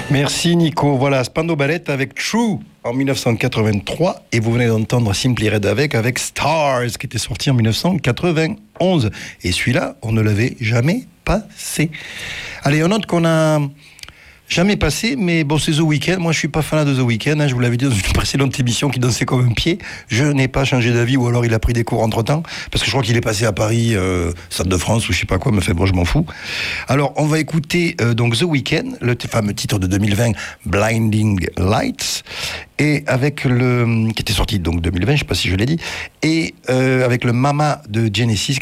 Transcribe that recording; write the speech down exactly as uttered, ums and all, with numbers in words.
Merci Nico. Voilà, Spandau Ballet avec True en dix-neuf cent quatre-vingt-trois et vous venez d'entendre Simply Red avec avec Stars qui était sorti en dix-neuf cent quatre-vingt-onze. Et celui-là, on ne l'avait jamais passé. Allez, on note qu'on a jamais passé, mais bon, c'est The Weeknd. Moi, je suis pas fan de The Weeknd. Hein. Je vous l'avais dit dans une précédente émission qui dansait comme un pied. Je n'ai pas changé d'avis, ou alors il a pris des cours entre-temps, parce que je crois qu'il est passé à Paris, euh, Stade de France, ou je sais pas quoi, mais fait, bon, je m'en fous. Alors, on va écouter euh, donc The Weeknd, le t- fameux titre de deux mille vingt, Blinding Lights, et avec le qui était sorti donc deux mille vingt, je sais pas si je l'ai dit, et euh, avec le Mama de Genesis.